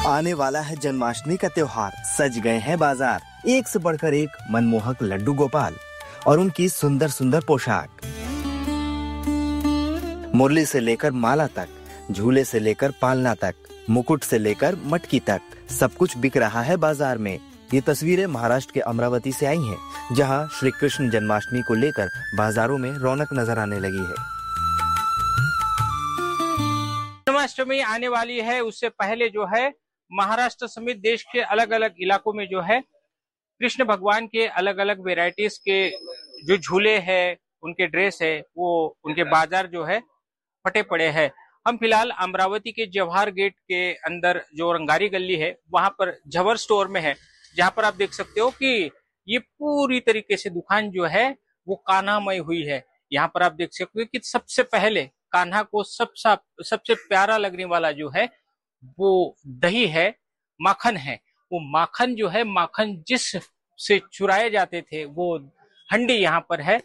आने वाला है जन्माष्टमी का त्योहार। सज गए हैं बाजार, एक से बढ़कर एक मनमोहक लड्डू गोपाल और उनकी सुंदर सुंदर पोशाक। मुरली से लेकर माला तक, झूले से लेकर पालना तक, मुकुट से लेकर मटकी तक, सब कुछ बिक रहा है बाजार में। ये तस्वीरें महाराष्ट्र के अमरावती से आई हैं, जहां श्री कृष्ण जन्माष्टमी को लेकर बाजारों में रौनक नजर आने लगी है। जन्माष्टमी आने वाली है, उससे पहले जो है महाराष्ट्र समेत देश के अलग अलग इलाकों में जो है कृष्ण भगवान के अलग अलग वेराइटीज के जो झूले हैं, उनके ड्रेस है, वो उनके बाजार जो है फटे पड़े हैं। हम फिलहाल अमरावती के जवाहर गेट के अंदर जो रंगारी गली है वहां पर झवर स्टोर में है, जहां पर आप देख सकते हो कि ये पूरी तरीके से दुकान जो है वो कान्हामय हुई है। यहाँ पर आप देख सकते हो कि सबसे पहले कान्हा को सबसे प्यारा लगने वाला जो है वो दही है, माखन है। वो माखन जो है, माखन जिस से चुराए जाते थे वो हंडी यहाँ पर है।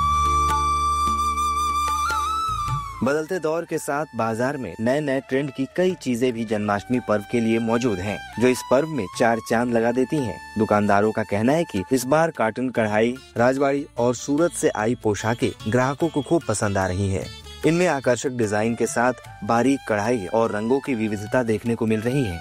बदलते दौर के साथ बाजार में नए नए ट्रेंड की कई चीजें भी जन्माष्टमी पर्व के लिए मौजूद हैं, जो इस पर्व में चार चांद लगा देती हैं। दुकानदारों का कहना है कि इस बार कार्टन कढ़ाई, राजवाड़ी और सूरत से आई पोशाकें ग्राहकों को खूब पसंद आ रही है। इनमें आकर्षक डिजाइन के साथ बारीक कढ़ाई और रंगों की विविधता देखने को मिल रही है।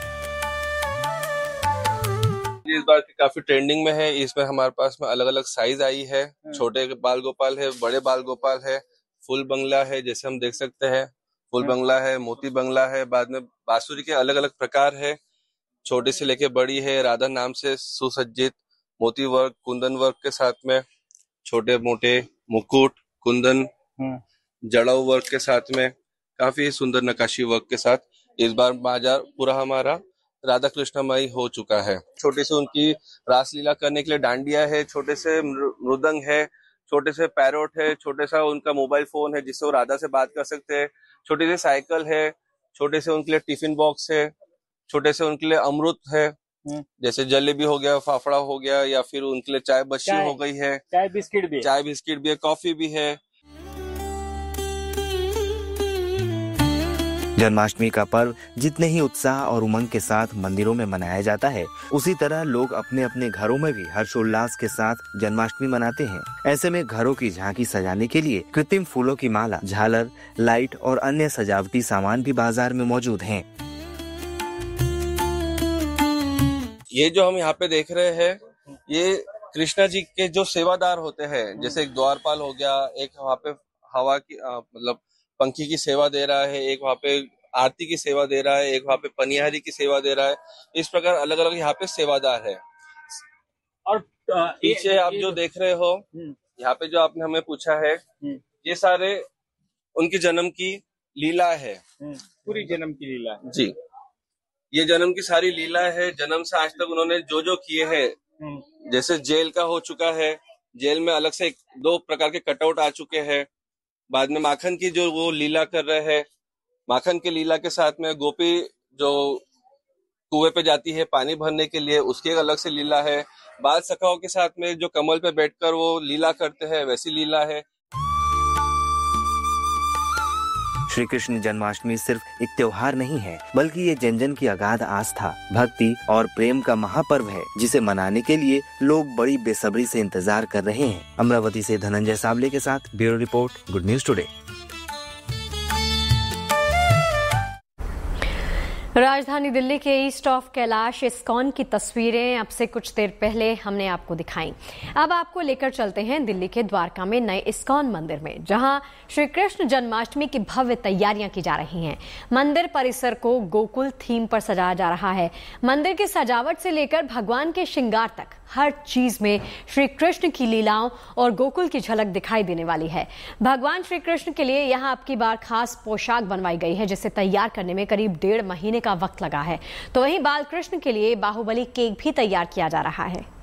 इस बार काफी ट्रेंडिंग में है। इसमें हमारे पास में अलग अलग साइज आई है। छोटे बाल गोपाल है, बड़े बाल गोपाल है, फुल बंगला है, जैसे हम देख सकते हैं फुल बंगला है, मोती बंगला है। बाद में बांसुरी के अलग अलग प्रकार है, छोटी से लेके बड़ी है। राधा नाम से सुसज्जित मोती वर्क, कुंदन वर्क के साथ में छोटे मोटे मुकुट, कुंदन, जड़ाऊ वर्क के साथ में काफी सुंदर नक्काशी वर्क के साथ इस बार बाजार पूरा हमारा राधा कृष्णमय हो चुका है। छोटे से उनकी रासलीला करने के लिए डांडिया है, छोटे से मृदंग है, छोटे से पैरोट है, छोटे सा उनका मोबाइल फोन है जिससे वो राधा से बात कर सकते हैं, छोटी सी साइकिल है, छोटे से उनके लिए टिफिन बॉक्स है, छोटे से उनके लिए अमृत है, जैसे जलेबी हो गया, फाफड़ा हो गया, या फिर उनके लिए चाय बस्सी हो गई है, चाय बिस्किट भी है, कॉफी भी है। जन्माष्टमी का पर्व जितने ही उत्साह और उमंग के साथ मंदिरों में मनाया जाता है, उसी तरह लोग अपने अपने घरों में भी हर्षोल्लास के साथ जन्माष्टमी मनाते हैं। ऐसे में घरों की झांकी सजाने के लिए कृत्रिम फूलों की माला, झालर, लाइट और अन्य सजावटी सामान भी बाजार में मौजूद हैं। ये जो हम यहाँ पे देख रहे हैं, ये कृष्णा जी के जो सेवादार होते हैं, जैसे एक द्वारपाल हो गया, एक वहाँ पे हवा की मतलब पंखी की सेवा दे रहा है, एक वहाँ पे आरती की सेवा दे रहा है, एक वहाँ पे पनिहारी की सेवा दे रहा है। इस प्रकार अलग अलग यहाँ पे सेवादार है। और पीछे आप जो देख रहे हो, यहाँ पे जो आपने हमें पूछा है, ये सारे उनकी जन्म की लीला है, पूरी जन्म की लीला जी। ये जन्म की सारी लीला है। जन्म से आज तक उन्होंने जो जो किए हैं, जैसे जेल का हो चुका है, जेल में अलग से 2 प्रकार के कटआउट आ चुके हैं। बाद में माखन की जो वो लीला कर रहे हैं, माखन के लीला के साथ में गोपी जो कुएं पे जाती है पानी भरने के लिए, उसकी एक अलग से लीला है। बाल सखाओं के साथ में जो कमल पे बैठकर वो लीला करते हैं, वैसी लीला है। श्री कृष्ण जन्माष्टमी सिर्फ एक त्योहार नहीं है, बल्कि ये जन जन की अगाध आस्था, भक्ति और प्रेम का महापर्व है, जिसे मनाने के लिए लोग बड़ी बेसब्री से इंतजार कर रहे हैं। अमरावती से धनंजय सावले के साथ bureau report, good news today. राजधानी दिल्ली के ईस्ट ऑफ कैलाश इस्कॉन की तस्वीरें अब से कुछ देर पहले हमने आपको दिखाई। अब आपको लेकर चलते हैं दिल्ली के द्वारका में नए इस्कॉन मंदिर में, जहां श्री कृष्ण जन्माष्टमी की भव्य तैयारियां की जा रही हैं। मंदिर परिसर को गोकुल थीम पर सजाया जा रहा है। मंदिर की सजावट से लेकर भगवान के श्रृंगार तक हर चीज में श्री कृष्ण की लीलाओं और गोकुल की झलक दिखाई देने वाली है। भगवान श्री कृष्ण के लिए यहाँ अब की बार खास पोशाक बनवाई गई है, जिसे तैयार करने में करीब 1.5 महीने का वक्त लगा है। तो वहीं बाल कृष्ण के लिए बाहुबली केक भी तैयार किया जा रहा है।